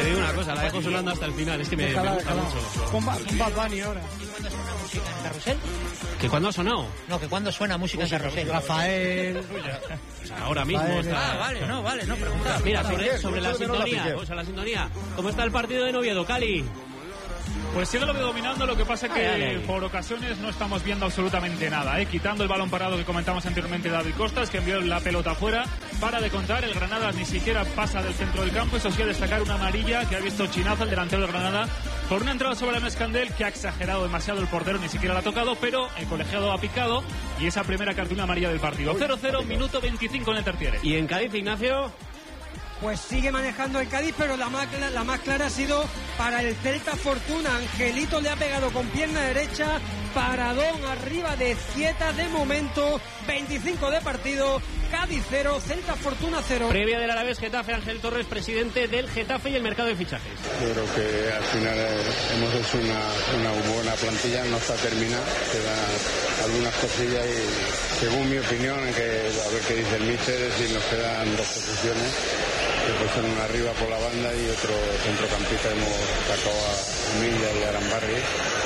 digo una cosa, la dejo sonando hasta el final, es que me gusta mucho. Con Bad Bunny ahora. ¿En Carrusel? ¿Que cuándo ha sonado? No, que cuando suena música en Carrusel. Rafael. O sea, ahora mismo Rafael, está... Vale, no preguntaba. Mira, sobre la sintonía, ¿cómo está el partido de Oviedo, Cali? Pues sigue lo dominando, lo que pasa es que por ocasiones no estamos viendo absolutamente nada, quitando el balón parado que comentamos anteriormente de David Costas, que envió la pelota afuera. Para de contar, el Granada ni siquiera pasa del centro del campo. Eso sí, a destacar una amarilla que ha visto Chinazo, el delantero del Granada, por una entrada sobre la Escandel que ha exagerado demasiado el portero, ni siquiera la ha tocado, pero el colegiado ha picado y esa primera cartulina amarilla del partido. 0-0, minuto 25 en el tertiere. ¿Y en Cádiz, Ignacio? Pues sigue manejando el Cádiz, pero la más clara ha sido para el Celta Fortuna. Angelito le ha pegado con pierna derecha, paradón arriba de Zieta de momento, 25 de partido, Cádiz 0, Celta Fortuna 0. Previa del Alavés Getafe, Ángel Torres, presidente del Getafe y el mercado de fichajes. Yo creo que al final hemos hecho una buena plantilla, no está terminada, quedan algunas cosillas y según mi opinión, que a ver qué dice el míster, es decir, nos quedan dos posiciones. Que pues uno arriba por la banda y otro centrocampista. Hemos sacado a Milla y a Arambarri.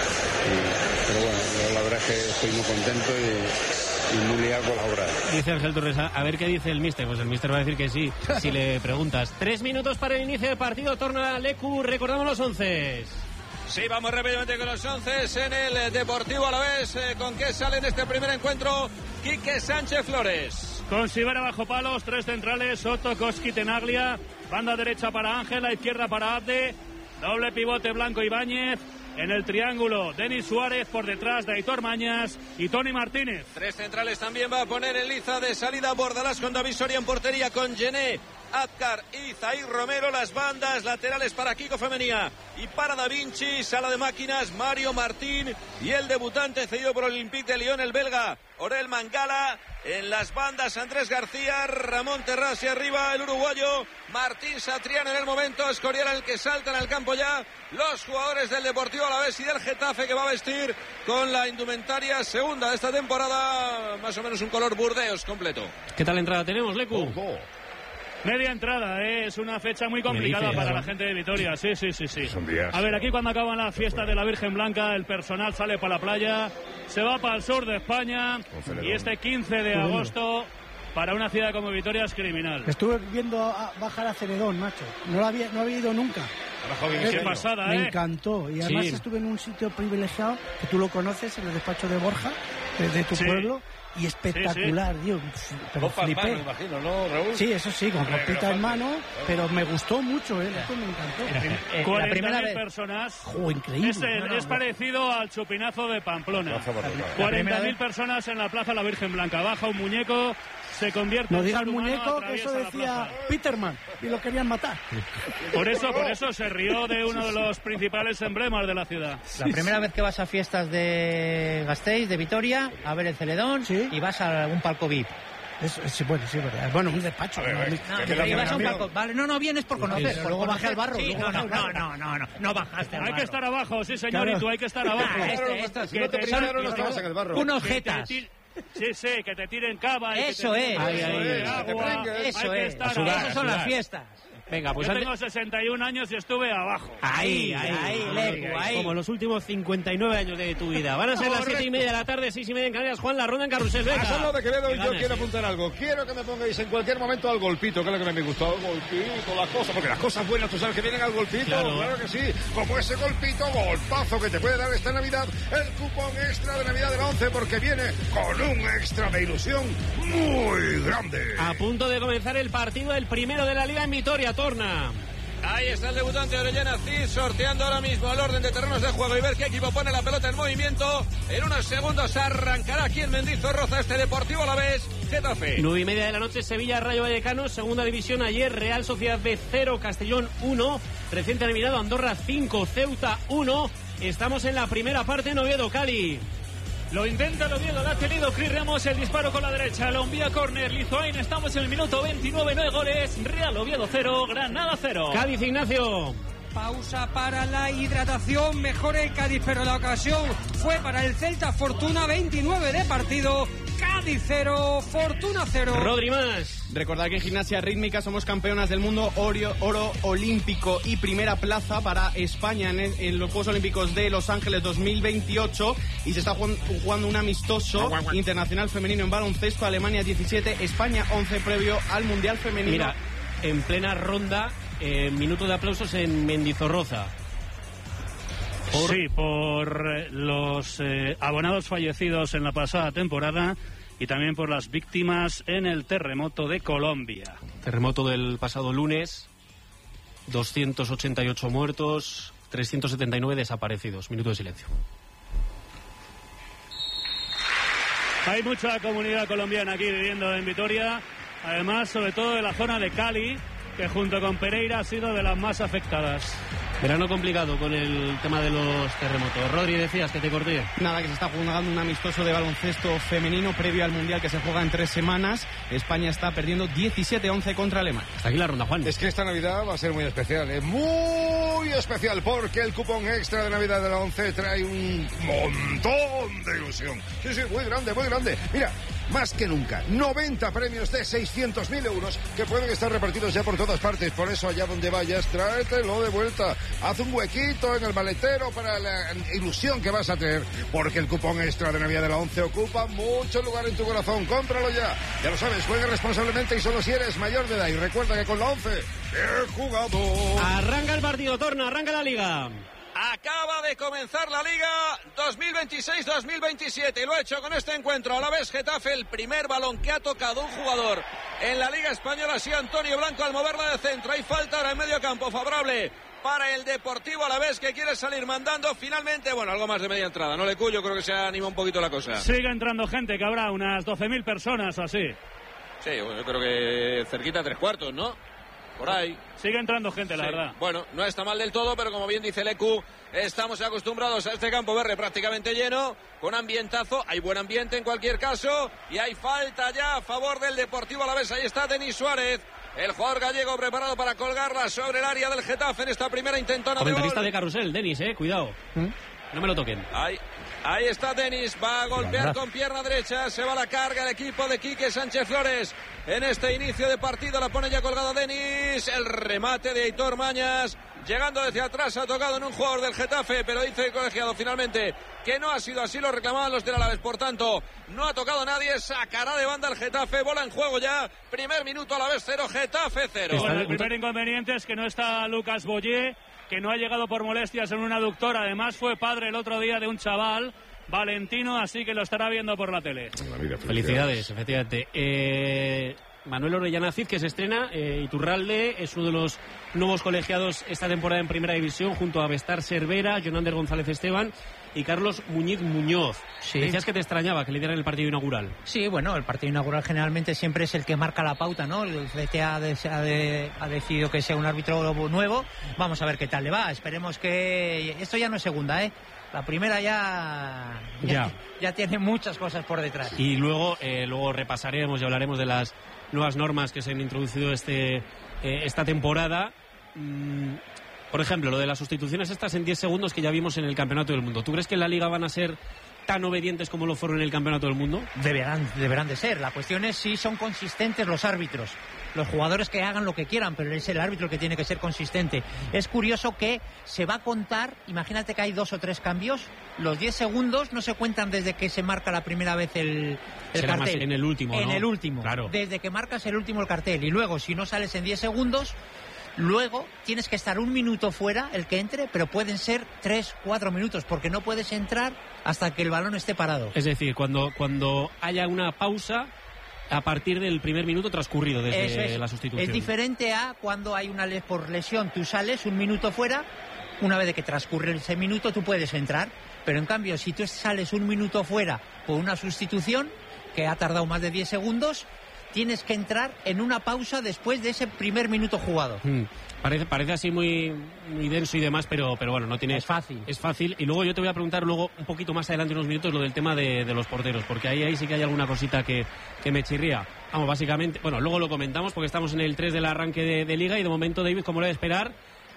Pero bueno, yo la verdad es que estoy muy contento y muy liado con la obra. Dice Ángel Torres, a ver qué dice el míster. Pues el míster va a decir que sí, si le preguntas. 3 minutos para el inicio del partido. Torna Lecu, recordamos los 11. Sí, vamos rápidamente con los 11 en el Deportivo Alavés. ¿Con qué sale en este primer encuentro? Quique Sánchez Flores. Con Sivera bajo palos, 3 centrales, Soto, Koski, Tenaglia, banda derecha para Ángel, la izquierda para Abde, doble pivote Blanco Ibáñez, en el triángulo Denis Suárez, por detrás de Aitor Mañas y Toni Martínez. 3 centrales también va a poner en liza de salida Bordalás con David Soria en portería, con Gené, Azcar y Zair Romero. Las bandas laterales para Kiko Femenía y para Da Vinci, sala de máquinas Mario Martín y el debutante cedido por el Olympique de Lyon, el belga Orel Mangala. En las bandas Andrés García, Ramón Terrás y arriba el uruguayo Martín Satrián. En el momento Escorial, en el que saltan al campo ya los jugadores del Deportivo Alavés y del Getafe, que va a vestir con la indumentaria segunda de esta temporada, más o menos un color burdeos completo. ¿Qué tal entrada tenemos, Lecu? Media entrada, es una fecha muy complicada para la gente de Vitoria. Sí. A ver, aquí cuando acaban las fiestas de la Virgen Blanca, el personal sale para la playa, se va para el sur de España y este 15 de agosto para una ciudad como Vitoria es criminal. Estuve viendo bajar a Celedón, macho. No había ido nunca. Qué pasada, Me encantó. Y además estuve en un sitio privilegiado, que tú lo conoces, en el despacho de Borja, de tu pueblo. Y espectacular, tío. Pero flipé. Me imagino, ¿no, Raúl? Sí, eso sí, con ropita en mano, pero me gustó mucho, esto me encantó. 40.000 personas. Increíble. Es parecido al chupinazo de Pamplona. 40.000 personas en la Plaza La Virgen Blanca. Baja un muñeco, se convierte no en diga el humano, muñeco, que eso decía Peterman y lo querían matar. Por eso se rió de uno de los principales emblemas de la ciudad. La primera vez que vas a fiestas de Gasteiz, de Vitoria, a ver el Celedón, y vas a algún palco VIP. Sí, verdad. Bueno, un despacho. Vale, no vienes por conocer. Luego bajé al barro. No bajaste al barro. Hay que estar abajo, sí, señorito, hay que estar abajo. Si no te pisaron, no estabas en el barro. Unos jetas. Sí, que te tiren cava. Eso es. Agua. Eso es. Esas son las fiestas. Venga, pues yo tengo 61 años y estuve abajo. Ahí. Como los últimos 59 años de tu vida. Van a ser las 7:30 de la tarde, 6:30 en Canarias. Juan, la ronda en Carrusel. Venga. A Salva de Quevedo, yo quiero apuntar algo. Quiero que me pongáis en cualquier momento al golpito, que es lo que me gustó. Al golpito, las cosas, porque las cosas buenas, tú sabes que vienen al golpito. Claro que sí. Como ese golpito, golpazo que te puede dar esta Navidad, el cupón extra de Navidad de la 11, porque viene con un extra de ilusión muy grande. A punto de comenzar el partido, el primero de la Liga en Vitoria, Torna. Ahí está el debutante Orellana Cid, sorteando ahora mismo el orden de terrenos de juego y ver qué equipo pone la pelota en movimiento. En unos segundos arrancará aquí en Mendizorroza este Deportivo Alavés Getafe. 9:30 de la noche, Sevilla Rayo Vallecano, segunda división ayer, Real Sociedad B 0, Castellón 1, reciente eliminado Andorra 5, Ceuta 1. Estamos en la primera parte en Oviedo, Cali. Lo intenta el Oviedo, lo ha tenido Cris Ramos, el disparo con la derecha, lo envía córner, Lizoain, estamos en el minuto 29, 9 goles, Real Oviedo 0, Granada 0. Cádiz, Ignacio. Pausa para la hidratación, mejor el Cádiz, pero la ocasión fue para el Celta Fortuna, 29 de partido, Cádiz 0, Fortuna 0. Rodri más. Recordad que en gimnasia rítmica somos campeonas del mundo, oro olímpico y primera plaza para España en los Juegos Olímpicos de Los Ángeles 2028, y se está jugando un amistoso internacional femenino en baloncesto. Alemania 17, España 11 previo al Mundial Femenino. Mira, en plena ronda, minuto de aplausos en Mendizorroza. Sí, por los abonados fallecidos en la pasada temporada y también por las víctimas en el terremoto de Colombia. Terremoto del pasado lunes, 288 muertos, 379 desaparecidos. Minuto de silencio. Hay mucha comunidad colombiana aquí viviendo en Vitoria, además sobre todo de la zona de Cali, que junto con Pereira ha sido de las más afectadas. Verano complicado con el tema de los terremotos. Rodri, decías que te corté. Nada, que se está jugando un amistoso de baloncesto femenino previo al Mundial que se juega en 3 semanas. España está perdiendo 17-11 contra Alemania. Hasta aquí la ronda, Juan. Es que esta Navidad va a ser muy especial, muy especial, porque el cupón extra de Navidad de la 11 trae un montón de ilusión. Sí, muy grande, muy grande. Mira, más que nunca, 90 premios de 600.000 euros que pueden estar repartidos ya por todas partes. Por eso, allá donde vayas, tráetelo de vuelta. Haz un huequito en el maletero para la ilusión que vas a tener, porque el cupón extra de Navidad de la 11 ocupa mucho lugar en tu corazón. Cómpralo ya. Ya lo sabes, juega responsablemente y solo si eres mayor de edad. Y recuerda que con la 11 he jugado. Arranca el partido, Torna, arranca la Liga. Acaba de comenzar la Liga 2026-2027 y lo ha hecho con este encuentro. Alavés Getafe, el primer balón que ha tocado un jugador en la Liga Española ha sido Antonio Blanco al moverla de centro. Hay falta ahora en medio campo favorable para el Deportivo Alavés, que quiere salir mandando finalmente. Bueno, algo más de media entrada, ¿no, Lecu? Yo creo que se anima un poquito la cosa. Sigue entrando gente, que habrá unas 12.000 personas o así. Sí, yo creo que cerquita 3/4, ¿no? Por ahí. Sigue entrando gente, la verdad. Bueno, no está mal del todo, pero como bien dice Lecu, estamos acostumbrados a este campo verde prácticamente lleno, con ambientazo. Hay buen ambiente en cualquier caso, y hay falta ya a favor del Deportivo Alavés. Ahí está Denis Suárez, el jugador gallego, preparado para colgarla sobre el área del Getafe en esta primera intentona de gol. Comentarista de carrusel, Denis, cuidado. No me lo toquen. Ahí está Denis, va a golpear con pierna derecha, se va la carga el equipo de Quique Sánchez Flores en este inicio de partido. La pone ya colgado Denis, el remate de Aitor Mañas, llegando desde atrás, ha tocado en un jugador del Getafe, pero dice el colegiado finalmente que no ha sido así, lo reclamaban los del Alavés. Por tanto, no ha tocado nadie, sacará de banda el Getafe, bola en juego ya, primer minuto Alavés 0, Getafe 0. Bueno, el primer inconveniente es que no está Lucas Boyé, que no ha llegado por molestias en un aductor. Además fue padre el otro día de un chaval, Valentino, así que lo estará viendo por la tele. Felicidades, efectivamente. Manuel Orellana Cid, que se estrena, Iturralde es uno de los nuevos colegiados esta temporada en Primera División, junto a Bestar Cervera, Jonander González Esteban y Carlos Muñoz. Sí. Decías que te extrañaba que lideraran el partido inaugural. Sí, bueno, el partido inaugural generalmente siempre es el que marca la pauta, ¿no? El CTA ha decidido que sea un árbitro nuevo. Vamos a ver qué tal le va. Esperemos que... Esto ya no es segunda, ¿eh? La primera ya tiene muchas cosas por detrás. Y luego repasaremos y hablaremos de las nuevas normas que se han introducido esta temporada. Por ejemplo, lo de las sustituciones estas en 10 segundos que ya vimos en el Campeonato del Mundo. ¿Tú crees que en la Liga van a ser tan obedientes como lo fueron en el Campeonato del Mundo? Deberán de ser. La cuestión es si son consistentes los árbitros. Los jugadores que hagan lo que quieran, pero es el árbitro que tiene que ser consistente. Es curioso que se va a contar, imagínate que hay 2 o 3 cambios, los 10 segundos no se cuentan desde que se marca la primera vez el será cartel. Más en el último, ¿no? En el último, claro. Desde que marcas el último el cartel. Y luego, si no sales en 10 segundos, luego tienes que estar 1 minuto fuera, el que entre, pero pueden ser 3, 4 minutos, porque no puedes entrar hasta que el balón esté parado. Es decir, cuando haya una pausa a partir del primer minuto transcurrido desde la sustitución. Es diferente a cuando hay una por lesión, tú sales 1 minuto fuera, una vez de que transcurre ese minuto tú puedes entrar, pero en cambio si tú sales 1 minuto fuera por una sustitución que ha tardado más de 10 segundos, tienes que entrar en una pausa después de ese primer minuto jugado. Parece así muy denso y demás, pero bueno, no tiene... Es fácil. Es fácil. Y luego yo te voy a preguntar luego un poquito más adelante, unos minutos, lo del tema de los porteros, porque ahí sí que hay alguna cosita que me chirría. Vamos, básicamente, bueno, luego lo comentamos porque estamos en el 3 del arranque de Liga y de momento, David, como lo de esperar,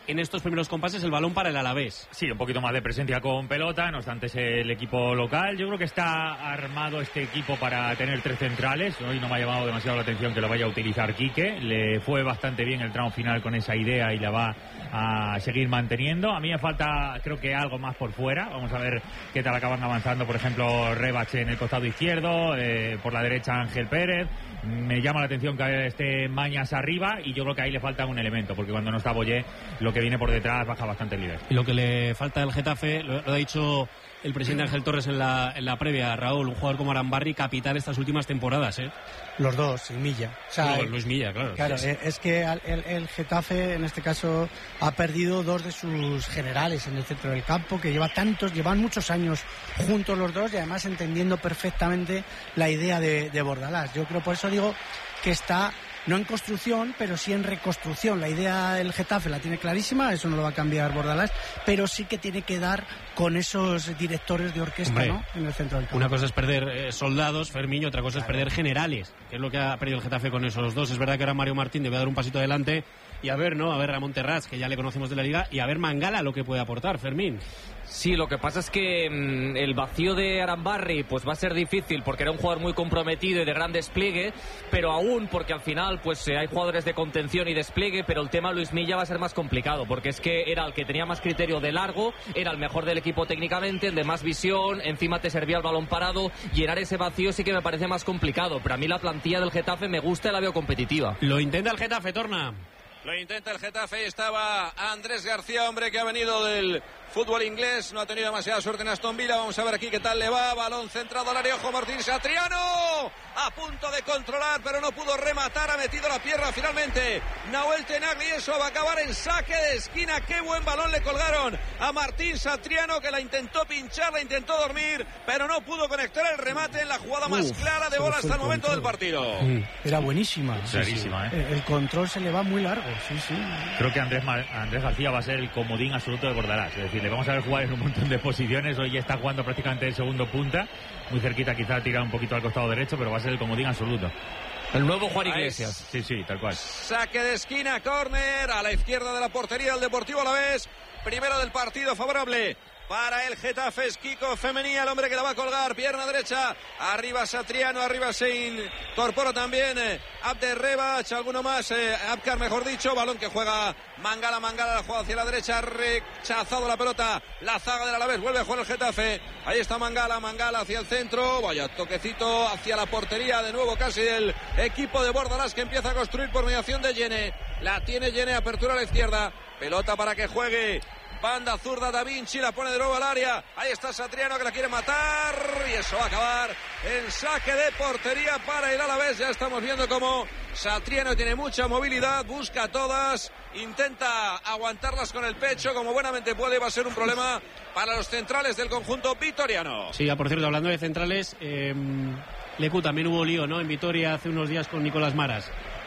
en estos primeros compases el balón para el Alavés. Sí, un poquito más de presencia con pelota, no obstante es el equipo local. Yo creo que está armado este equipo para tener 3 centrales. Hoy no me ha llamado demasiado la atención que lo vaya a utilizar Quique. Le fue bastante bien el tramo final con esa idea y la va a seguir manteniendo. A mí me falta, creo que algo más por fuera. Vamos a ver qué tal acaban avanzando, por ejemplo, Rebache en el costado izquierdo, por la derecha Ángel Pérez. Me llama la atención que esté Mañas arriba y yo creo que ahí le falta un elemento, porque cuando no está Boyé, lo que viene por detrás baja bastante el nivel. Y lo que le falta al Getafe, lo ha dicho el presidente Ángel Torres en la previa, Raúl, un jugador como Arambarri, capital estas últimas temporadas, ¿eh? Los dos, y Milla. O sea, Luis Milla, claro. Claro, es que el Getafe, en este caso, ha perdido 2 de sus generales en el centro del campo, que llevan muchos años juntos los dos y además entendiendo perfectamente la idea de Bordalás. Yo creo, por eso digo que está no en construcción, pero sí en reconstrucción. La idea del Getafe la tiene clarísima, eso no lo va a cambiar Bordalás, pero sí que tiene que dar con esos directores de orquesta, hombre, ¿no?, en el centro del campo. Una cosa es perder soldados, Fermín, y otra cosa es perder generales, que es lo que ha perdido el Getafe con esos dos. Es verdad que ahora Mario Martín debe dar un pasito adelante y a ver, ¿no?, a ver Ramón Terrats, que ya le conocemos de la Liga, y a ver Mangala lo que puede aportar, Fermín. Sí, lo que pasa es que el vacío de Arambarri pues va a ser difícil porque era un jugador muy comprometido y de gran despliegue, pero aún porque al final pues hay jugadores de contención y despliegue, pero el tema Luis Milla va a ser más complicado porque es que era el que tenía más criterio de largo, era el mejor del equipo técnicamente, el de más visión, encima te servía el balón parado. Llenar ese vacío sí que me parece más complicado, pero a mí la plantilla del Getafe me gusta y la veo competitiva. Lo intenta el Getafe, Torna. Lo intenta el Getafe, estaba Andrés García, hombre que ha venido del fútbol inglés, no ha tenido demasiada suerte en Aston Villa. Vamos a ver aquí qué tal le va, balón centrado al área, ojo Martín Satriano, a punto de controlar pero no pudo rematar, ha metido la pierna finalmente Nahuel Tenagli, y eso va a acabar en saque de esquina. Qué buen balón le colgaron a Martín Satriano, que la intentó pinchar, la intentó dormir, pero no pudo conectar el remate en la jugada más clara de bola hasta el momento del partido. Era buenísima. Clarísima, sí. El control se le va muy largo. Sí. Creo que Andrés García va a ser el comodín absoluto de Bordalás, es decir, le vamos a ver jugar en un montón de posiciones. Hoy ya está jugando prácticamente el segundo punta, muy cerquita, quizá tirar un poquito al costado derecho, pero va a ser el comodín absoluto. El nuevo Juan Iglesias. Sí, tal cual. Saque de esquina, córner a la izquierda de la portería del Deportivo Alavés. Primero del partido, favorable para el Getafe, es Kiko Femenía, el hombre que la va a colgar, pierna derecha, arriba Satriano, arriba se incorpora también Abderrebach, alguno más, Abkar mejor dicho, balón que juega Mangala, la juega hacia la derecha, rechazado la pelota, la zaga del Alavés, vuelve a jugar el Getafe, ahí está Mangala hacia el centro, vaya toquecito hacia la portería, de nuevo casi del equipo de Bordalás, que empieza a construir por mediación de Yene, la tiene Yene, apertura a la izquierda, pelota para que juegue banda zurda, Da Vinci la pone de nuevo al área, ahí está Satriano que la quiere matar y eso va a acabar en saque de portería para el Alavés. Ya estamos viendo cómo Satriano tiene mucha movilidad, busca todas, intenta aguantarlas con el pecho como buenamente puede, va a ser un problema para los centrales del conjunto vitoriano. Sí, por cierto, hablando de centrales, Lecu, también hubo lío, ¿no?, en Vitoria hace unos días con Nicolás Maras.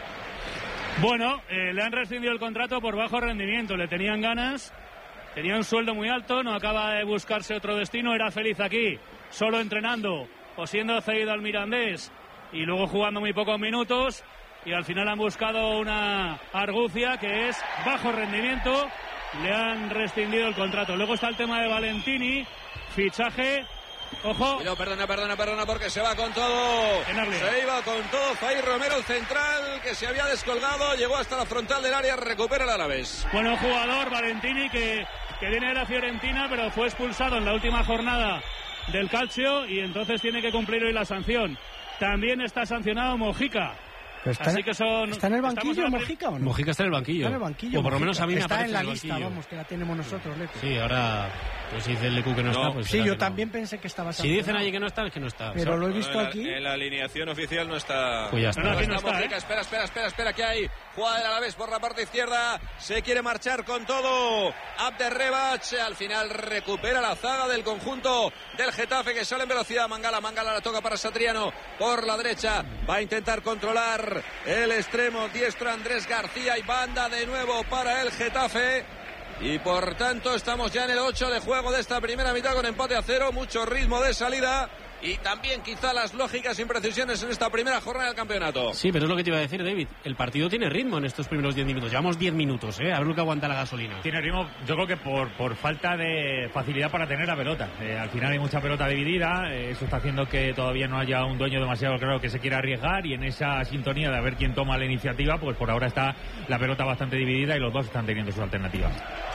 Bueno, le han rescindido el contrato por bajo rendimiento, le tenían ganas. Tenía un sueldo muy alto, no acaba de buscarse otro destino, era feliz aquí, solo entrenando o siendo cedido al Mirandés y luego jugando muy pocos minutos, y al final han buscado una argucia que es bajo rendimiento, le han rescindido el contrato. Luego está el tema de Valentini, fichaje, ojo. Pero perdona, porque se va con todo. Se iba con todo Zair Romero, el central, que se había descolgado, llegó hasta la frontal del área, recupera el Alavés. Bueno, jugador Valentini que viene de la Fiorentina, pero fue expulsado en la última jornada del Calcio y entonces tiene que cumplir hoy la sanción. También está sancionado Mojica. Así que ¿Está en el banquillo Mojica o no? Mojica está en el banquillo. O por lo menos a mí me está aparece en la lista, vamos, que la tenemos nosotros, Lecu. Sí, ahora pues si dice el Lecu que no está, pues sí, yo también pensé que estaba sancionado. Si dicen allí que no está, es que no está. Pero lo he visto aquí. En la alineación oficial no está. Pues ya está. No está Mojica, espera, que hay jugada del Alavés por la parte izquierda, se quiere marchar con todo Abderrebach, al final recupera la zaga del conjunto del Getafe, que sale en velocidad. Mangala la toca para Satriano por la derecha, va a intentar controlar el extremo diestro Andrés García y banda de nuevo para el Getafe. Y por tanto estamos ya en el 8 de juego de esta primera mitad con empate a 0, mucho ritmo de salida y también quizá las lógicas imprecisiones en esta primera jornada del campeonato. Sí, pero es lo que te iba a decir, David. El partido tiene ritmo en estos primeros 10 minutos. Llevamos 10 minutos, a ver lo que aguanta la gasolina. Tiene ritmo, yo creo que por falta de facilidad para tener la pelota. Al final hay mucha pelota dividida, eso está haciendo que todavía no haya un dueño demasiado claro que se quiera arriesgar, y en esa sintonía de a ver quién toma la iniciativa, pues por ahora está la pelota bastante dividida y los dos están teniendo sus alternativas.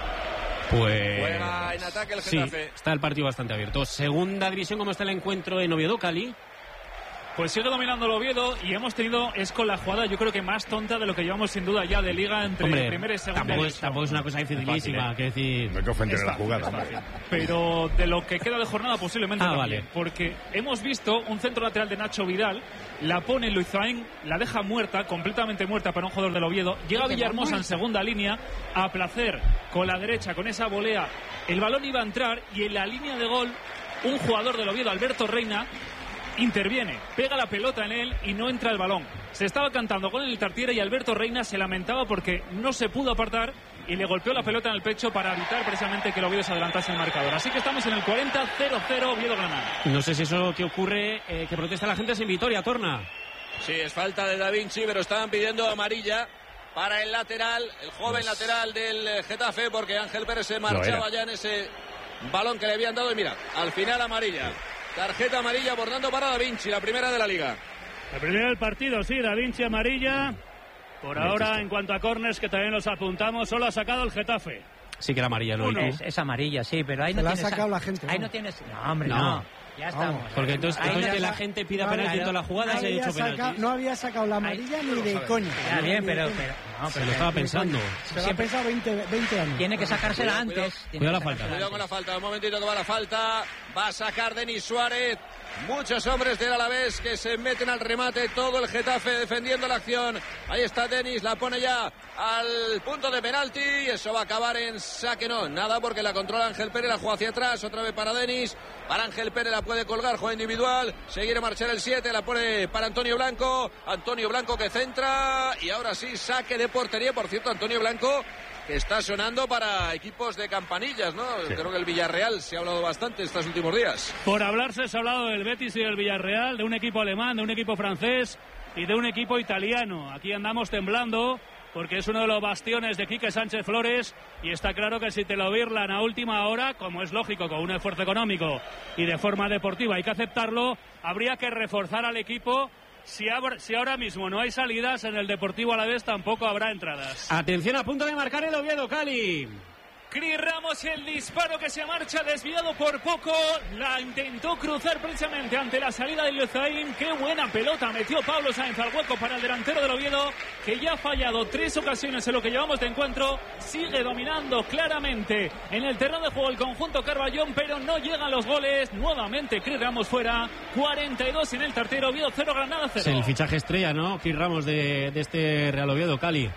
Pues juega en ataque el Getafe. Sí, está el partido bastante abierto. Segunda división, ¿cómo está el encuentro en Oviedo, Cali? Pues sigue dominando el Oviedo y hemos tenido, es con la jugada yo creo que más tonta de lo que llevamos sin duda ya de liga entre primera y segunda. Tampoco es una cosa dificilísima, que decir. No hay que ofender la jugada. Pero de lo que queda de jornada posiblemente también, vale. porque hemos visto un centro lateral de Nacho Vidal, la pone Luizain, la deja muerta, completamente muerta para un jugador del Oviedo, llega Villahermosa en segunda línea, a placer con la derecha, con esa volea, el balón iba a entrar y en la línea de gol un jugador del Oviedo, Alberto Reina, interviene, pega la pelota en él y no entra el balón. Se estaba cantando con el Tartiere y Alberto Reina se lamentaba porque no se pudo apartar y le golpeó la pelota en el pecho para evitar precisamente que el Oviedo se adelantase en el marcador. Así que estamos en el 40-0-0 Oviedo-Granada. No sé si eso que ocurre, que protesta la gente es en Vitoria, Torna. Sí, es falta de Da Vinci, pero estaban pidiendo amarilla para el lateral, el joven lateral del Getafe, porque Ángel Pérez se marchaba ya en ese balón que le habían dado y mira, al final amarilla. Tarjeta amarilla abordando para Da Vinci, la primera de la liga. La primera del partido, sí, Da Vinci amarilla. Por ahora, en cuanto a córners, que también los apuntamos, solo ha sacado el Getafe. Sí que era amarilla, ¿no? Es amarilla, sí, pero ahí no la tienes... ha sacado la gente. Ahí no tienes... No, hombre, no. Ya estamos. Porque entonces que la gente pida penalti en toda la jugada, se ha hecho penalti. No había sacado la amarilla ni de coña. Ya bien, pero se lo estaba pensando. Se lo ha pensado 20 años. Tiene que sacársela antes. Cuidado la falta. Cuidado con la falta, un momentito que va la falta. Va a sacar Denis Suárez. Muchos hombres del Alavés que se meten al remate, todo el Getafe defendiendo la acción. Ahí está Denis, la pone ya al punto de penalti y eso va a acabar en saque. No, nada, porque la controla Ángel Pérez, la juega hacia atrás, otra vez para Denis. Para Ángel Pérez la puede colgar, juega individual, seguir a marchar el 7, la pone para Antonio Blanco que centra y ahora sí, saque de portería. Por cierto, Antonio Blanco, que está sonando para equipos de campanillas, ¿no? Sí. Creo que el Villarreal se ha hablado bastante estos últimos días. Por hablarse se ha hablado del Betis y del Villarreal, de un equipo alemán, de un equipo francés y de un equipo italiano. Aquí andamos temblando porque es uno de los bastiones de Quique Sánchez Flores y está claro que si te lo virlan a última hora, como es lógico, con un esfuerzo económico y de forma deportiva hay que aceptarlo, habría que reforzar al equipo. Si ahora mismo no hay salidas, en el Deportivo Alavés tampoco habrá entradas. Atención, a punto de marcar el Oviedo, Cali. Cris Ramos, el disparo que se marcha desviado por poco, la intentó cruzar precisamente ante la salida de Luizain. Qué buena pelota metió Pablo Sainz al hueco para el delantero del Oviedo, que ya ha fallado 3 ocasiones en lo que llevamos de encuentro. Sigue dominando claramente en el terreno de juego el conjunto Carballón, pero no llegan los goles. Nuevamente Cris Ramos fuera, 42 en el Tartiere, Oviedo 0, Granada 0. Es el fichaje estrella, ¿no? Cris Ramos de este Real Oviedo, Cali.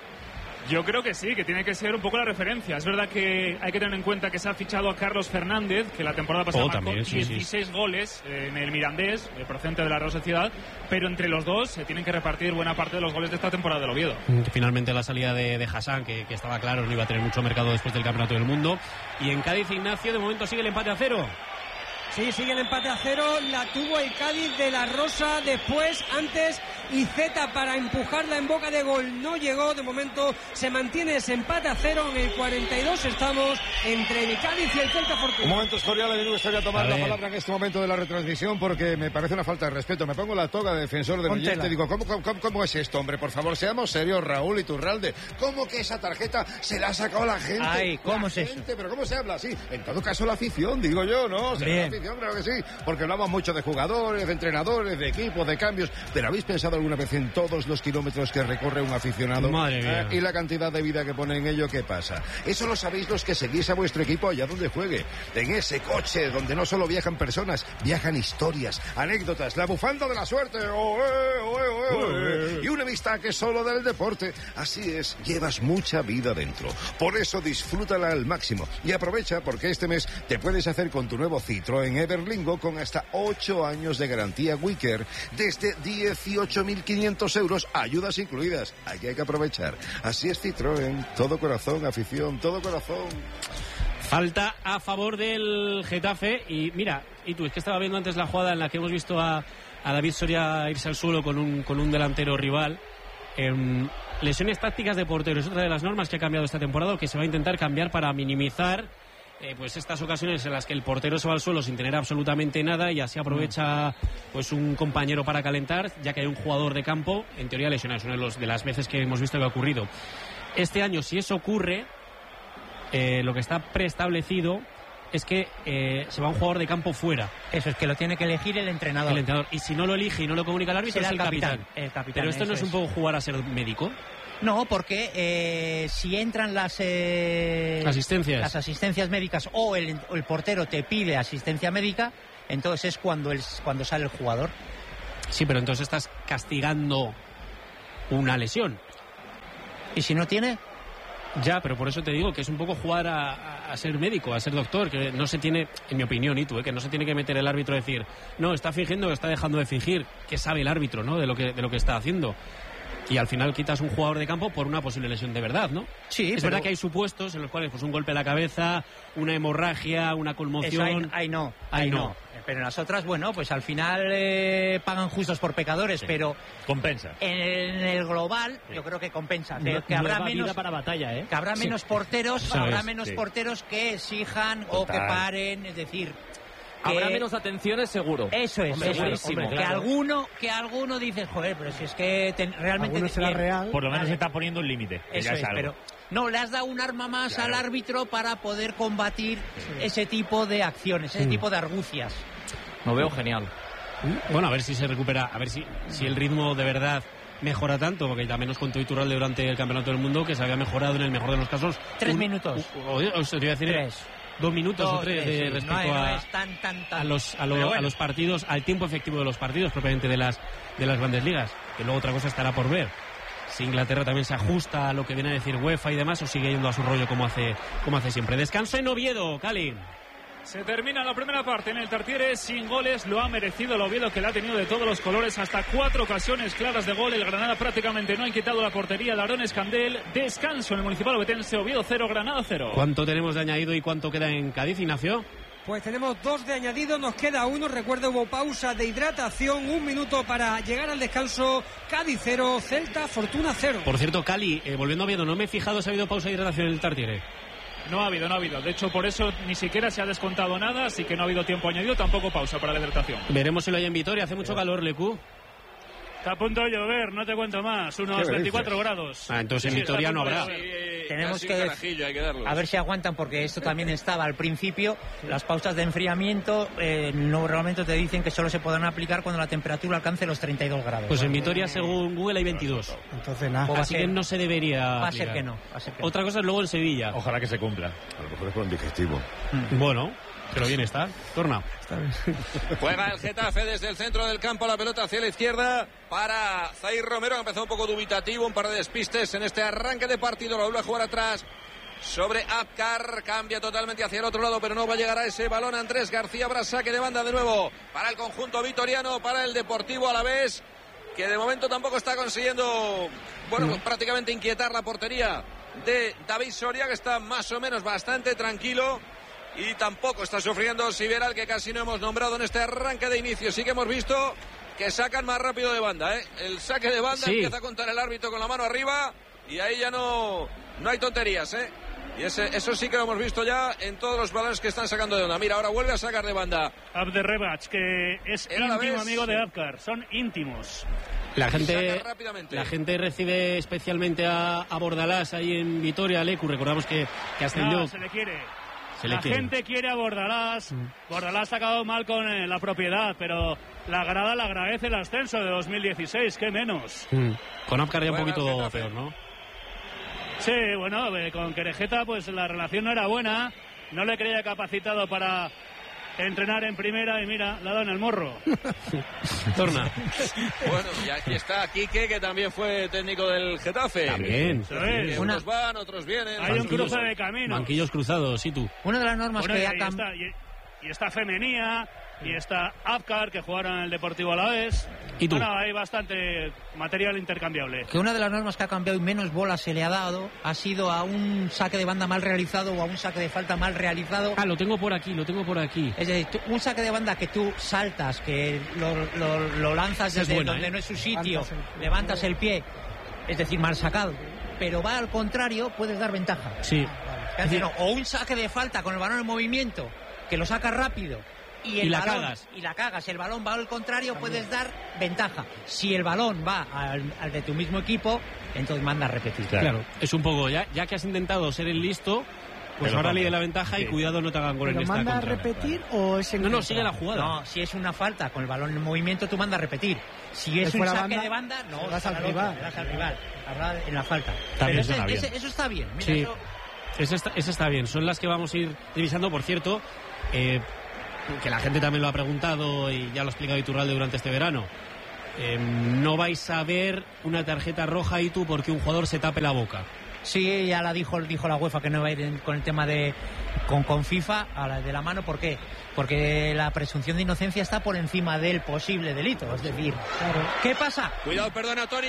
Yo creo que sí, que tiene que ser un poco la referencia. Es verdad que hay que tener en cuenta que se ha fichado a Carlos Fernández, que la temporada pasada marcó 16 goles en el Mirandés, procedente de la Real Sociedad, pero entre los dos se tienen que repartir buena parte de los goles de esta temporada del Oviedo. Finalmente la salida de Hassan, que estaba claro, no iba a tener mucho mercado después del Campeonato del Mundo. Y en Cádiz, Ignacio, de momento sigue el empate a 0. Sí, sigue el empate a 0, la tuvo el Cádiz de la Rosa, después, antes, Iceta para empujarla en boca de gol, no llegó, de momento se mantiene ese empate a 0, en el 42 estamos entre el Cádiz y el Celta Fortuna. Un momento, Escorial, a mí me gustaría tomar la palabra en este momento de la retransmisión porque me parece una falta de respeto, me pongo la toga de defensor del oyente y digo, ¿cómo es esto, hombre? Por favor, seamos serios, Raúl Iturralde, ¿cómo que esa tarjeta se la ha sacado la gente? Ay, ¿cómo es eso? Pero ¿cómo se habla así? En todo caso la afición, digo yo, ¿no? La afición, claro que sí, porque hablamos mucho de jugadores, de entrenadores, de equipos, de cambios, pero ¿habéis pensado alguna vez en todos los kilómetros que recorre un aficionado? Madre mía. Y la cantidad de vida que pone en ello, ¿qué pasa? Eso lo sabéis los que seguís a vuestro equipo allá donde juegue, en ese coche donde no solo viajan personas, viajan historias, anécdotas, la bufanda de la suerte, y una amistad que es solo del deporte. Así es, llevas mucha vida dentro, por eso disfrútala al máximo y aprovecha porque este mes te puedes hacer con tu nuevo Citroën Everlingo con hasta 8 años de garantía Wicker desde 18.500 euros, ayudas incluidas. Hay que aprovechar. Así es Citroën, todo corazón, afición, todo corazón. Falta a favor del Getafe y mira, Y tú, es que estaba viendo antes la jugada en la que hemos visto a David Soria irse al suelo con un delantero rival. Lesiones tácticas de portero es otra de las normas que ha cambiado esta temporada, que se va a intentar cambiar para minimizar pues estas ocasiones en las que el portero se va al suelo sin tener absolutamente nada y así aprovecha pues un compañero para calentar, ya que hay un jugador de campo en teoría lesionado. Es una de las veces que hemos visto que ha ocurrido. Este año, si eso ocurre, lo que está preestablecido es que se va un jugador de campo fuera. Eso es que lo tiene que elegir el entrenador. Y si no lo elige y no lo comunica al árbitro, será es el capitán. Pero esto no es un poco jugar a ser médico. No, porque si entran las asistencias médicas o el portero te pide asistencia médica, entonces es cuando sale el jugador. Sí, pero entonces estás castigando una lesión. ¿Y si no tiene? Ya, pero por eso te digo que es un poco jugar a ser médico, a ser doctor, que no se tiene, en mi opinión, que no se tiene que meter el árbitro a decir, no, está fingiendo o está dejando de fingir, que sabe el árbitro, ¿no?, de lo que está haciendo. Y al final quitas un jugador de campo por una posible lesión de verdad, ¿no? Sí, es verdad que hay supuestos en los cuales pues un golpe a la cabeza, una hemorragia, una conmoción. Eso ahí no. Pero en las otras, bueno, pues al final pagan justos por pecadores, sí. Pero compensa. En el global, yo creo que compensa. Que habrá menos para batalla, que habrá menos porteros, habrá menos porteros que exijan o que paren, es decir. Habrá menos atenciones, seguro. Eso es, hombre, segurísimo. Hombre, claro. Que alguno dice, joder, pero si es que realmente será real. Por lo menos se está poniendo un límite. Eso es, pero no, le has dado un arma más al árbitro para poder combatir ese tipo de acciones, ese tipo de argucias. Lo veo genial. Bueno, a ver si se recupera, a ver si el ritmo de verdad mejora tanto, porque también nos contó Iturralde durante el Campeonato del Mundo que se había mejorado en el mejor de los casos 3 minutos. Te iba a decir 3. 2 minutos o 3 respecto a los partidos, al tiempo efectivo de los partidos propiamente de las grandes ligas, que luego otra cosa estará por ver. Si Inglaterra también se ajusta a lo que viene a decir UEFA y demás, o sigue yendo a su rollo como hace siempre. Descanso en Oviedo, Cali. Se termina la primera parte en el Tartiere sin goles. Lo ha merecido el Oviedo, que la ha tenido de todos los colores. Hasta 4 ocasiones claras de gol. El Granada prácticamente no ha quitado la portería de Aarón Escandel. Descanso en el Municipal Obetense. Oviedo 0, Granada 0. ¿Cuánto tenemos de añadido y cuánto queda en Cádiz, Ignacio? Pues tenemos 2 de añadido, nos queda 1. Recuerda, hubo pausa de hidratación, 1 minuto para llegar al descanso. Cádiz 0, Celta, Fortuna 0. Por cierto, Cali, volviendo a Oviedo, no me he fijado si ha habido pausa de hidratación en el Tartiere. No ha habido. De hecho, por eso ni siquiera se ha descontado nada, así que no ha habido tiempo añadido, tampoco pausa para la hidratación. Veremos si lo hay en Vitoria. Hace mucho calor, Lecu. Está a punto de llover, no te cuento más. Unos 24 grados. Entonces en Vitoria no habrá. Tenemos que a ver si aguantan, porque esto también estaba al principio. Las pausas de enfriamiento no, realmente te dicen que solo se podrán aplicar cuando la temperatura alcance los 32 grados. Pues en Vitoria, según Google, hay 22. Entonces nada. Así que no se debería Va a ser que no. Otra cosa es luego en Sevilla. Ojalá que se cumpla. A lo mejor es por un digestivo. Bueno, pero bien está. Torna. Juega el Getafe desde el centro del campo, la pelota hacia la izquierda para Zair Romero, que empezó un poco dubitativo, un par de despistes en este arranque de partido. Lo vuelve a jugar atrás sobre Apcar, cambia totalmente hacia el otro lado, pero no va a llegar a ese balón. Andrés García, habrá saque de banda de nuevo para el conjunto vitoriano, para el Deportivo Alavés, que de momento tampoco está consiguiendo, prácticamente inquietar la portería de David Soria, que está más o menos bastante tranquilo. Y tampoco está sufriendo Siberal, que casi no hemos nombrado en este arranque de inicio. Sí que hemos visto que sacan más rápido de banda, ¿eh? El saque de banda empieza a contar el árbitro con la mano arriba y ahí ya no hay tonterías, ¿eh? Y eso sí que lo hemos visto ya en todos los balones que están sacando de onda. Mira, ahora vuelve a sacar de banda Abderrebach, que es íntimo amigo de Apcar. Son íntimos. La gente recibe especialmente a Bordalás ahí en Vitoria, Lecu. Recordamos que ascendió. No, se le quiere. Gente quiere a Bordalás. Bordalás ha acabado mal con la propiedad, pero la grada le agradece el ascenso de 2016, qué menos. Con Apcar ya un poquito peor, ¿no? Sí, bueno, con Querejeta pues la relación no era buena, no le creía capacitado para entrenar en primera y mira, le ha dado en el morro. Torna. Bueno, y aquí está Quique, que también fue técnico del Getafe. También. Unos van, otros vienen. Hay un cruce de camino. Banquillos cruzados, ¿y tú? Una de las normas que y está Femenía, y está Azcar, que jugaron en el Deportivo Alavés. ¿Y tú? Bueno, hay bastante material intercambiable. Que una de las normas que ha cambiado y menos bolas se le ha dado ha sido a un saque de banda mal realizado o a un saque de falta mal realizado. Ah, lo tengo por aquí. Es decir, un saque de banda que tú saltas, que lo lanzas desde donde no es su sitio, levantas el pie, es decir, mal sacado, pero va al contrario, puedes dar ventaja. Sí. O un saque de falta con el balón en movimiento, que lo sacas rápido y la cagas, el balón va al contrario, puedes dar ventaja. Si el balón va al de tu mismo equipo, entonces manda a repetir. Claro, es un poco, ya que has intentado ser el listo, pues ahora ley de la ventaja y cuidado no te hagan gol en esta contra. ¿Manda a repetir o es en No, sigue la jugada. No, si es una falta con el balón en movimiento, tú mandas a repetir. Si es un saque de banda, no, vas al rival. Habrá en la falta. También pero eso está bien. Mira, sí. Eso está bien. Son las que vamos a ir revisando, por cierto, que la gente también lo ha preguntado y ya lo ha explicado Iturralde durante este verano. No vais a ver una tarjeta roja y tú porque un jugador se tape la boca. Sí, ya dijo la UEFA que no va a ir con el tema con FIFA a la de la mano. ¿Por qué? Porque la presunción de inocencia está por encima del posible delito. Es decir, ¿qué pasa? Cuidado, perdona, Tony,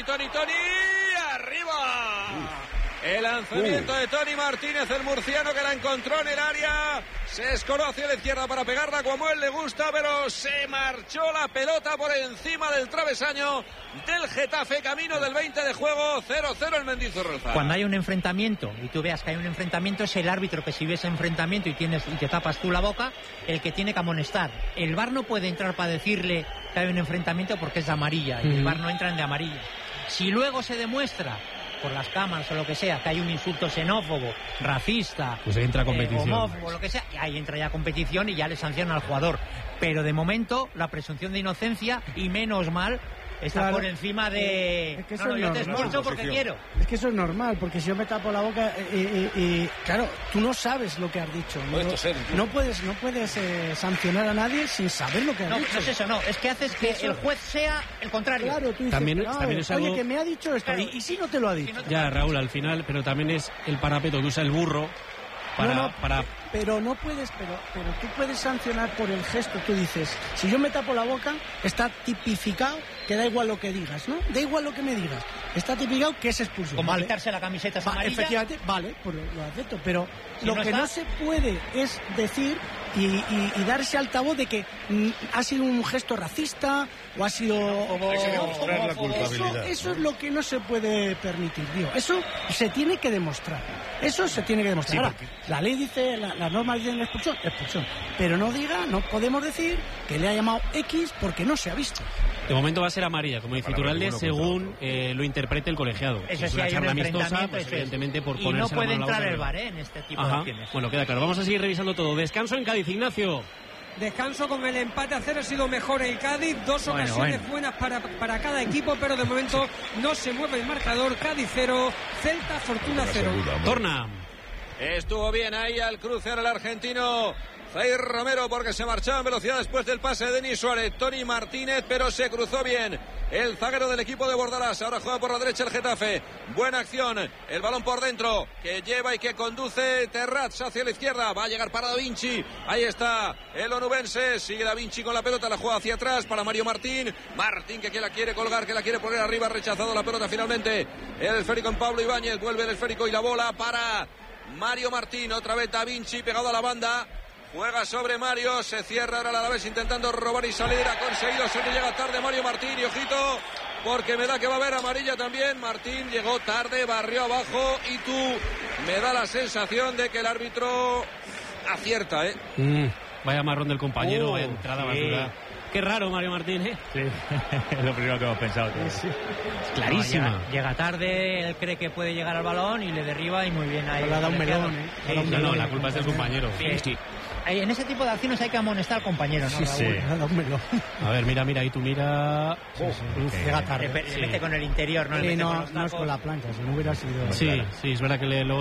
arriba. El lanzamiento de Tony Martínez, el murciano, que la encontró en el área. Se escoró hacia la izquierda para pegarla como a él le gusta, pero se marchó la pelota por encima del travesaño del Getafe, camino del 20 de juego. 0-0 el Mendizorroza. Cuando hay un enfrentamiento y tú veas que hay un enfrentamiento, es el árbitro que, si ves enfrentamiento y te tapas tú la boca, el que tiene que amonestar. El VAR no puede entrar para decirle que hay un enfrentamiento porque es de amarilla, y el VAR no entra en de amarilla. Si luego se demuestra por las cámaras o lo que sea, que hay un insulto xenófobo, racista, pues entra competición, homófobo, lo que sea, ahí entra ya competición y ya le sancionan al jugador. Pero de momento la presunción de inocencia, y menos mal, está por encima de... Es que yo te expulso porque quiero. Es que eso es normal, porque si yo me tapo la boca claro, tú no sabes lo que has dicho. No puedes sancionar a nadie sin saber lo que has dicho. No es eso, es que haces que el juez sea el contrario. Claro, tú dices, también es algo... oye, que me ha dicho esto, claro, y si no te lo ha dicho. Ya, Raúl, al final, pero también es el parapeto que usa el burro para... Pero no puedes, pero tú puedes sancionar por el gesto. Tú dices, si yo me tapo la boca, está tipificado que da igual lo que digas, ¿no? Da igual lo que me digas. Está tipificado que es expulsión. Como quitarse la camiseta amarilla. Efectivamente, vale, pues lo acepto. Pero lo que no se puede es decir y darse altavoz de que ha sido un gesto racista o ha sido... demostrar la culpabilidad. Eso es lo que no se puede permitir, tío. Eso se tiene que demostrar. Sí, ahora, la ley dice, las normas dicen expulsión. Pero no podemos decir que le ha llamado X porque no se ha visto. De momento va a ser amarilla, como dice Iturralde, según lo interprete el colegiado. Eso es sí, una hay charla un amistosa, pues, evidentemente por ponerse no puede la mano entrar la el VAR en este tipo de acciones. Bueno, queda claro. Vamos a seguir revisando todo. Descanso en Cádiz, Ignacio. Descanso con el empate a 0, ha sido mejor el Cádiz, dos ocasiones buenas para cada equipo, pero de momento no se mueve el marcador. Cádiz 0, Celta Fortuna 0. Torna. Estuvo bien ahí al crucear el argentino Zair Romero, porque se marchaba en velocidad después del pase de Denis Suárez. Tony Martínez, pero se cruzó bien el zaguero del equipo de Bordalás. Ahora juega por la derecha el Getafe. Buena acción, el balón por dentro, que lleva y que conduce Terrats hacia la izquierda. Va a llegar para Da Vinci. Ahí está el onubense. Sigue Da Vinci con la pelota, la juega hacia atrás para Mario Martín. Martín, que la quiere colgar, que la quiere poner arriba. Rechazado la pelota finalmente. El esférico en Pablo Ibáñez. Vuelve el esférico y la bola para Mario Martín. Otra vez Da Vinci pegado a la banda. Juega sobre Mario, se cierra ahora la vez intentando robar y salir. Ha conseguido, solo llega tarde Mario Martín. Y ojito, porque me da que va a haber amarilla también. Martín llegó tarde, barrió abajo. Y tú, me da la sensación de que el árbitro acierta, Vaya marrón del compañero, vaya entrada basura. Qué raro Mario Martín, Sí, es lo primero que hemos pensado. Sí. Clarísima. No, llega tarde, él cree que puede llegar al balón y le derriba y muy bien ahí. Le da un melón, No, la culpa es del compañero. Sí. En ese tipo de acciones hay que amonestar al compañero, ¿no, Raúl? Sí. A ver, mira, y tú mira... Llega tarde. Le mete con el interior, ¿no? No es con la plancha, si no hubiera sido... Sí, es verdad que luego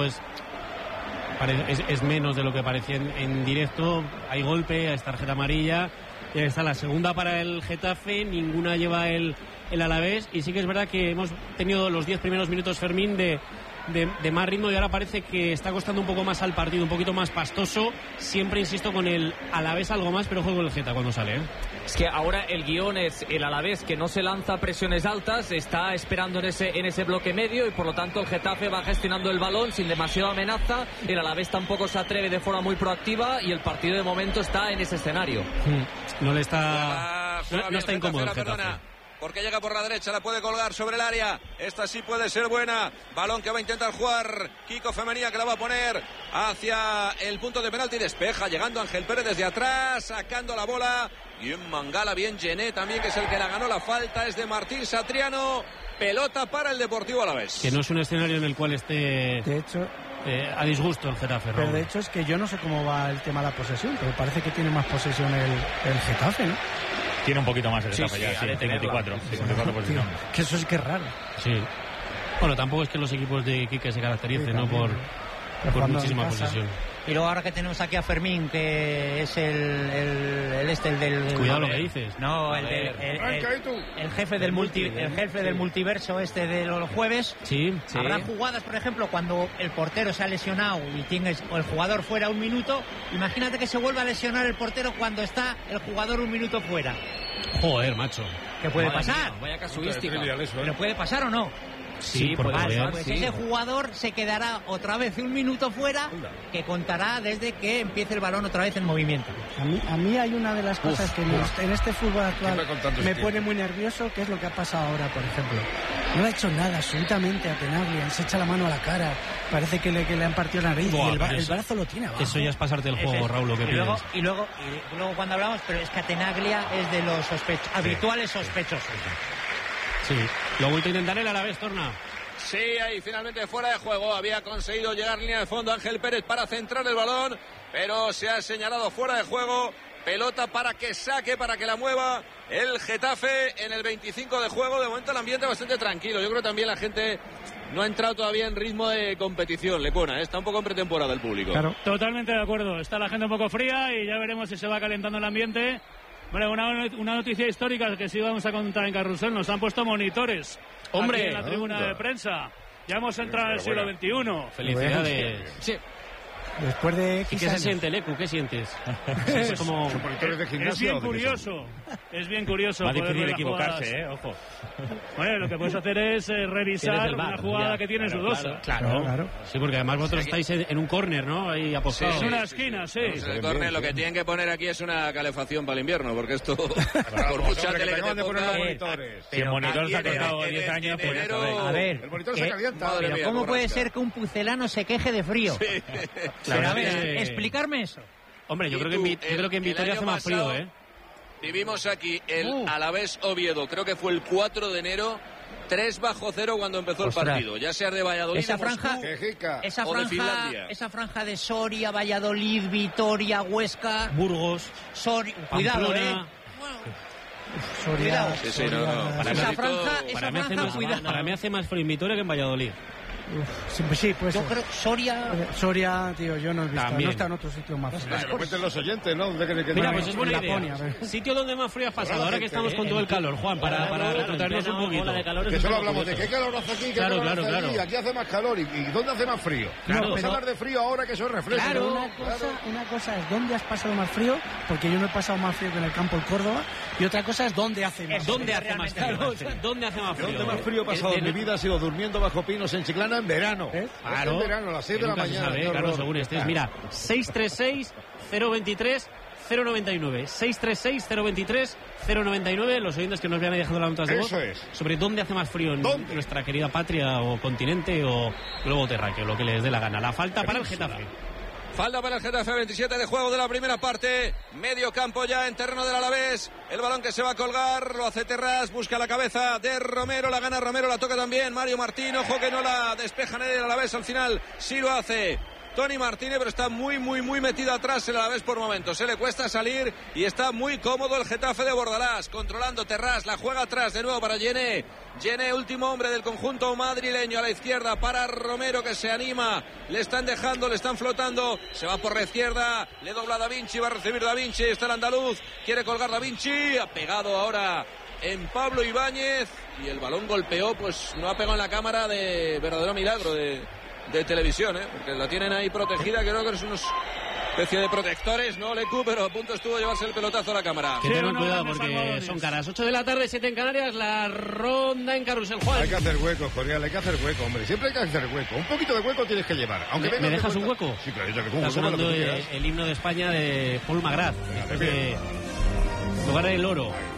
es menos de lo que parecía en directo. Hay golpe, es tarjeta amarilla. Y está la segunda para el Getafe, ninguna lleva el Alavés. Y sí que es verdad que hemos tenido los 10 primeros minutos, Fermín, de de más ritmo y ahora parece que está costando un poco más al partido, un poquito más pastoso. Siempre insisto con el Alavés algo más, pero juego el Geta cuando sale, ¿eh? Es que ahora el guión es el Alavés que no se lanza presiones altas, está esperando en ese bloque medio y por lo tanto el Getafe va gestionando el balón sin demasiada amenaza. El Alavés tampoco se atreve de forma muy proactiva y el partido de momento está en ese escenario. No le está... No está incómodo el Getafe. Porque llega por la derecha, la puede colgar sobre el área. Esta sí puede ser buena. Balón que va a intentar jugar Kiko Femenía, que la va a poner hacia el punto de penalti. Despeja, llegando Ángel Pérez desde atrás, sacando la bola. Bien Mangala, bien Gené también, que es el que la ganó. La falta es de Martín Satriano. Pelota para el Deportivo Alavés. Que no es un escenario en el cual esté... De hecho... a disgusto el Getafe, pero de hecho es que yo no sé cómo va el tema de la posesión, pero parece que tiene más posesión el Getafe, ¿no? Tiene un poquito más el Getafe ya, 54 posiciones. Que eso es que es raro. Sí. Bueno, tampoco es que los equipos de Quique se caractericen, ¿no? Por muchísima posesión. Y luego ahora que tenemos aquí a Fermín, que es el del... Cuidado lo que dices. No, el jefe del multiverso de los jueves. Sí. Habrá jugadas, por ejemplo, cuando el portero se ha lesionado y tienes el jugador fuera un minuto. Imagínate que se vuelva a lesionar el portero cuando está el jugador un minuto fuera. Joder, macho. ¿Qué puede pasar? Vaya casuística. ¿Pero puede pasar o no? Sí, por pasar. Pues ese jugador se quedará otra vez un minuto fuera, que contará desde que empiece el balón otra vez en movimiento. A mí hay una de las cosas que en este fútbol actual me pone muy nervioso, que es lo que ha pasado ahora, por ejemplo. No ha hecho nada absolutamente a Tenaglia, se echa la mano a la cara, parece que le han partido la nariz y el brazo lo tiene abajo. Eso ya es pasarte el juego, Raúl, lo que pides. Y luego cuando hablamos, pero es que a Tenaglia es de los habituales sospechosos. Sí, lo ha vuelto a intentar el Alavés, Torna. Sí, ahí finalmente fuera de juego. Había conseguido llegar línea de fondo Ángel Pérez para centrar el balón, pero se ha señalado fuera de juego. Pelota para que saque, para que la mueva el Getafe en el 25 de juego. De momento el ambiente bastante tranquilo. Yo creo que también la gente no ha entrado todavía en ritmo de competición, Lecona. Está un poco en pretemporada el público. Claro. Totalmente de acuerdo. Está la gente un poco fría y ya veremos si se va calentando el ambiente. Bueno, una noticia histórica que sí vamos a contar en Carrusel. Nos han puesto monitores. ¡Hombre! Aquí en la tribuna de prensa. Ya hemos entrado en el siglo XXI. Felicidades. Sí. Después de X ¿Qué se siente, Lecu? ¿Qué sientes? Es como... Es bien curioso. Es bien curioso. Va difícil equivocarse, ojo. Bueno, lo que puedes hacer es revisar una jugada que tienes dudosa. Claro. Sí, porque además vosotros estáis en un córner, ¿no? Ahí apostados. Es una esquina, sí. Pues el córner lo que tienen que poner aquí es una calefacción para el invierno, porque esto... por mucha tele que te ponga... Si el monitor se ha cortado 10 años, pues ya sabéis. A ver, el monitor se calienta. Pero ¿cómo puede ser que un pucelano se queje de frío? Pero a ver, explicarme eso. Hombre, yo creo que en Vitoria hace más frío, ¿eh? Vivimos aquí el Alavés Oviedo, creo que fue el 4 de enero, 3-0 cuando empezó el partido. Ya sea de Valladolid, esa franja, o de Finlandia. Esa franja de Soria, Valladolid, Vitoria, Huesca, Burgos, Soria, cuidado, Soria. Para mí hace más frío en Vitoria que en Valladolid. Sí, pues yo creo Soria, tío, yo no he visto. También. No está en otro sitio más frío. Que lo cuenten los oyentes, ¿no? Mira, pues es buena idea. Sitio donde más frío has pasado, ahora que estamos con todo el calor, Juan, para retrotraernos un poquito. Que solo hablamos de qué calor hace aquí, qué calor hace allí. Aquí hace más calor. ¿Y dónde hace más frío? Vamos a hablar de frío ahora que eso refresca. Claro, una cosa es dónde has pasado más frío, porque yo no he pasado más frío que en el campo el Córdoba, y otra cosa es dónde hace más frío. ¿Dónde hace más frío? ¿Dónde hace más frío? Donde más frío he pasado en mi vida ha sido durmiendo bajo pinos en Chiclana en verano. Claro, en verano, a las 6 de la mañana. Claro, según estés. Mira, 636-023-099. 636-023-099. Los oyentes que nos vean ahí dejando las notas de voz sobre dónde hace más frío en nuestra querida patria o continente o globo terráqueo, lo que les dé la gana. La falta para el Getafe. Falta para el Getafe, 27 de juego de la primera parte. Medio campo ya en terreno del Alavés. El balón que se va a colgar, lo hace Terrás, busca la cabeza de Romero, la gana Romero, la toca también Mario Martín. Ojo que no la despeja nadie del Alavés al final. Sí lo hace Tony Martínez, pero está muy metido atrás el Alavés por momentos. Se le cuesta salir y está muy cómodo el Getafe de Bordalás. Controlando Terrás, la juega atrás de nuevo para Gené. Gené, último hombre del conjunto madrileño, a la izquierda para Romero, que se anima. Le están dejando, le están flotando. Se va por la izquierda, le dobla Da Vinci, va a recibir Da Vinci. Está el andaluz, quiere colgar Da Vinci. Ha pegado ahora en Pablo Ibáñez y el balón golpeó, pues no ha pegado en la cámara, de verdadero milagro de televisión, porque la tienen ahí protegida, creo que es unos especie de protectores, no Lecu, pero a punto estuvo de llevarse el pelotazo a la cámara. Que tengan cuidado porque son caras. 8 de la tarde, 7 en Canarias, la ronda en Carrusel, Juan. Hay que hacer hueco, Corial, hay que hacer hueco, hombre. Siempre hay que hacer hueco. Un poquito de hueco tienes que llevar. Aunque ¿Me dejas un hueco? Sí, claro, yo te Está sonando el himno de España de Paul McGrath. Lugar del oro.